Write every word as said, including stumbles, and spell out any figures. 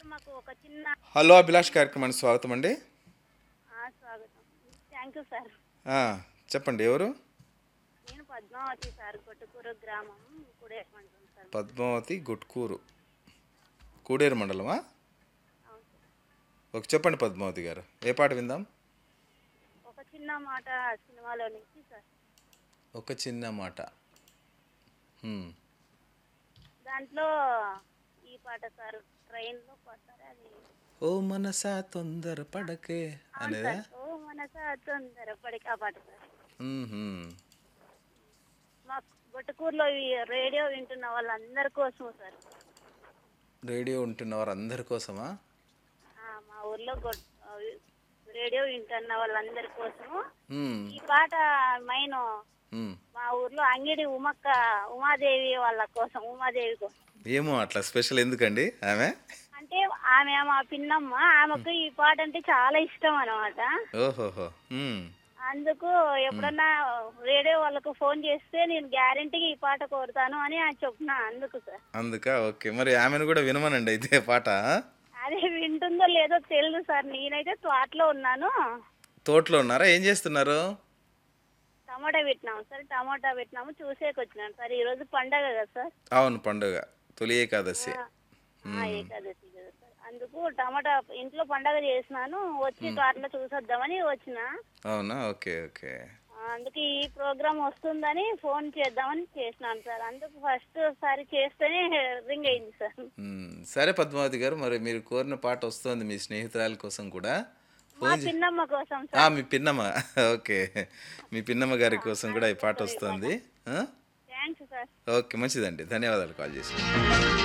మాకు ఒక చిన్న హలో అభిలాష్ కార్యక్రమానికి స్వాగతం అండి. ఆ, స్వాగతం. Thank you sir. ఆ, చెప్పండి ఎవరు? నేను పద్మావతి సార్, కొట్టుకూరు గ్రామం కుడేమంటాం సార్. పద్మావతి గుట్కూరు కూడేరు మండలమా? అవును సార్. ఒక చెప్పండి పద్మావతి గారు, ఏ పాట విందాం? ఒక చిన్న మాట సినిమాలో నుంచి సార్. ఒక చిన్న మాట. హ్మ్. దాంట్లో ఈ పాట సార్, ట్రైన్లో పాడతారు అది. ఓ మనసా తొందర పడకే అవును అనేదా? సార్. ఓ మనసా తొందర పడికి ఆ పాట సార్. మ్మ్హ్మ్. మా కొట్టుకూరులో ఈ రేడియో వింటున్న వాళ్ళందరి కోసం సార్. రేడియో ఉంటున్న వారు అందరి కోసమా? ఆ, మా ఊర్లో గొట్- ఆ, రేడియో వింటున్న వాళ్ళందరి కోసము మ్మ్. ఈ పాట మైను. మ్మ్. మా ఊర్లో అంగిడి ఉమక్క ఉమాదేవి వాళ్ళ కోసం, ఉమాదేవి కోసం. ఏమో అట్లా స్పెషల్ ఎందుకండి ఆమె? అంటే ఆమె మా పిన్నమ్మ, ఆమెకు ఈ పాట అంటే చాలా ఇష్టం అనమాట. ఓహోహో. మ్మ్. అందుకు ఎప్పుడన్నా రేడియో వాళ్ళకు ఫోన్ చేస్తే నేను గ్యారెంటీగా ఈ పాట కోరుతాను అని ఆయన చెప్పిన, అందుకు సార్. అందుకా? ఓకే, మరి ఆమెను కూడా వినమనండి అయితే పాట. అదే వింటుందో లేదో తెలియదు సార్. నేనైతే తోటలో ఉన్నాను. తోటలో ఉన్నారా? ఏం చేస్తున్నారు? టమాటా పెట్టినాము సార్, టమాటా పెట్టినాము, చూసేకి వచ్చినాను సార్. ఈరోజు పండగ కదా సార్. అవును, పండుగ తొలి ఏకాదశి. ఆ, ఆ, ఏకాదశి కదా సార్. అందుకు టమాటా ఇంట్లో పండగ చేసినాను, వచ్చి తోటలో చూసొద్దామని వచ్చిన. అవునా? Okay okay. ఆ, అందుకు ఈ ప్రోగ్రామ్ వస్తుందని ఫోన్ చేద్దామని చేసినాను సార్. అందుకు ఫస్ట్ సారి చేస్తేనే రింగ్ అయింది సార్. మ్మ్. సరే పద్మావతి గారు, మరి మీరు కోరిన పాట వస్తుంది మీ స్నేహితురాల కోసం కూడా. మా ఫోన్ చే పిన్నమ్మ కోసం ఆ, సార్. మీ పిన్నమ్మ. ఓకే, మీ పిన్నమ్మ గారి కోసం కూడా ఈ పాట వస్తుంది. ఆ? Thanks sir. ఓకే, మంచిదండి, ధన్యవాదాలు కాల్ చేసి.